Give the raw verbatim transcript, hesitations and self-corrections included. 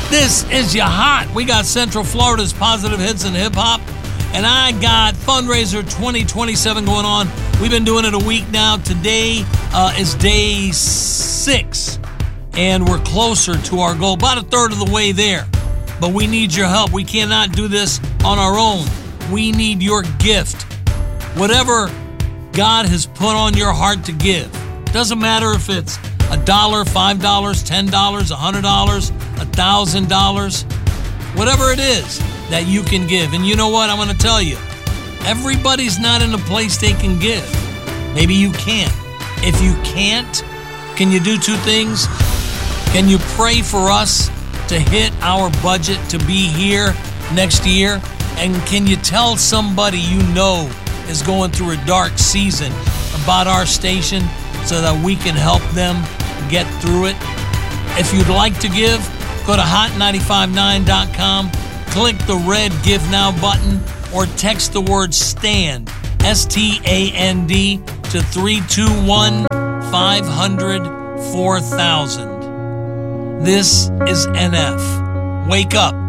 This is your hot. We got Central Florida's positive hits and hip hop. And I got Fundraiser twenty twenty-seven going on. We've been doing it a week now. Today uh, is day six. And we're closer to our goal. About a third of the way there. But we need your help. We cannot do this on our own. We need your gift. Whatever God has put on your heart to give. Doesn't matter if it's a dollar, five dollars, ten dollars, a hundred dollars, a thousand dollars, whatever it is that you can give. And you know what? I'm going to tell you, everybody's not in a place they can give. Maybe you can't. If you can't, can you do two things? Can you pray for us to hit our budget to be here next year? And can you tell somebody you know is going through a dark season about our station so that we can help them get through it? If you'd like to give, go to hot nine five nine dot com, click the red Give Now button, or text the word STAND, S T A N D, to three two one, five hundred, four thousand. This is N F. Wake up.